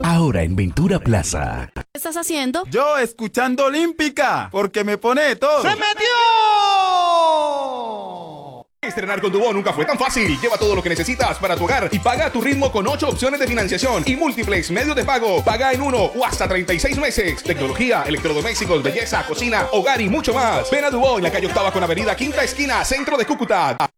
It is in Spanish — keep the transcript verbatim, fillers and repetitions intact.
ahora en Ventura Plaza. ¿Qué estás haciendo? Yo escuchando Olímpica, porque me pone de todo. ¡Se metió! Estrenar con Dubó nunca fue tan fácil. Lleva todo lo que necesitas para tu hogar y paga a tu ritmo con ocho opciones de financiación y múltiples medios de pago. Paga en uno o hasta treinta y seis meses. Tecnología, electrodomésticos, belleza, cocina, hogar y mucho más. Ven a Dubó en la calle Octava con Avenida Quinta Esquina, centro de Cúcuta.